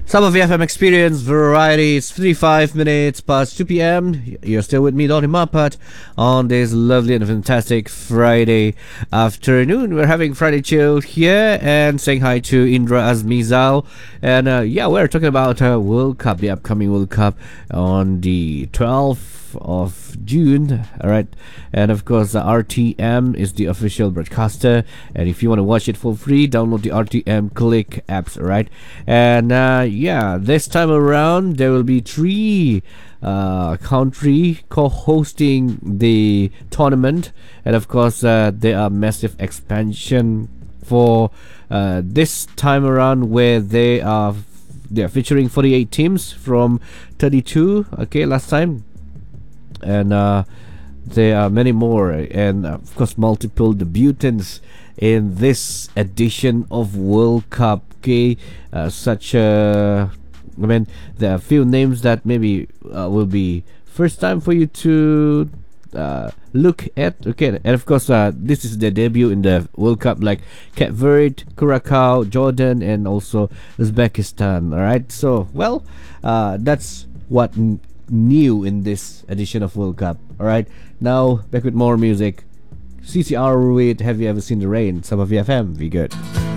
Some of the FM Experience Variety. It's 35 minutes past 2 p.m. You're still with me, Donny Mapat, on this lovely and fantastic Friday afternoon. We're having Friday Chill here and saying hi to Indra Azmizal. And we're talking about World Cup, the upcoming World Cup on the 12th of June. All right. And of course, RTM is the official broadcaster. And if you want to watch it for free, download the RTM Click apps. All right. And this time around there will be three country co-hosting the tournament, and of course there are massive expansion for this time around, where they're featuring 48 teams from 32 last time, and there are many more, and of course multiple debutants in this edition of World Cup. There are a few names that maybe will be first time for you to look at. And of course this is their debut in the World Cup, like Cape Verde, Curacao, Jordan, and also Uzbekistan. All right, so that's what new in this edition of World Cup. All right, now back with more music. CCR with Have You Ever Seen the Rain? Some of you FM, be good.